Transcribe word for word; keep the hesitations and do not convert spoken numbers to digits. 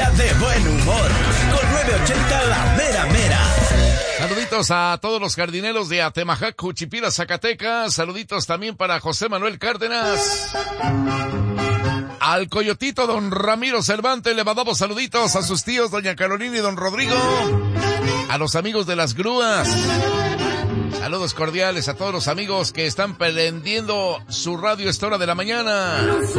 día de buen humor. Con nueve ochenta La Mera Mera. Saluditos a todos los jardineros de Atemajac, Juchipila, Zacatecas. Saluditos también para José Manuel Cárdenas. Al coyotito don Ramiro Cervantes le mandamos saluditos, a sus tíos doña Carolina y don Rodrigo. A los amigos de las grúas. Saludos cordiales a todos los amigos que están prendiendo su radio a esta hora de la mañana.